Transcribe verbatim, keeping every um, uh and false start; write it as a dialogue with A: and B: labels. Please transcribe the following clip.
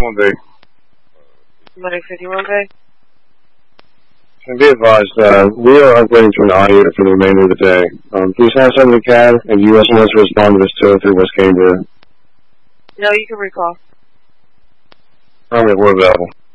A: fifty-one Bay.
B: Medic fifty-one Bay?
A: And be advised, uh, we are upgrading to an I unit for the remainder of the day. Um, please have something to C A D, and U S must respond to this two oh three West Cambria.
B: No, you can recall.
A: Alright, we're available.